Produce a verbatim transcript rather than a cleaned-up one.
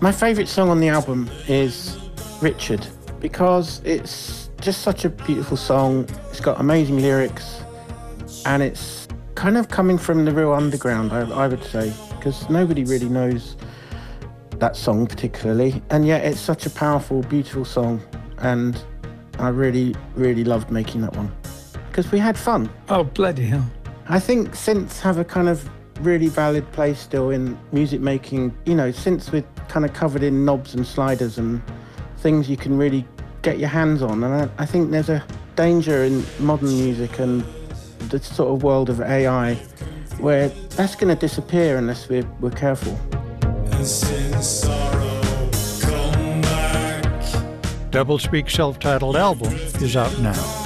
My favourite song on the album is Richard, because it's just such a beautiful song. It's got amazing lyrics, and it's kind of coming from the real underground, I, I would say, because nobody really knows that song particularly, and yet it's such a powerful, beautiful song, and I really, really loved making that one, because we had fun. Oh, bloody hell. I think synths have a kind of really valid place still in music making. You know, synths with kind of covered in knobs and sliders and things you can really get your hands on. And I, I think there's a danger in modern music and the sort of world of A I where that's going to disappear unless we're, we're careful. Doublespeak's self-titled album is out now.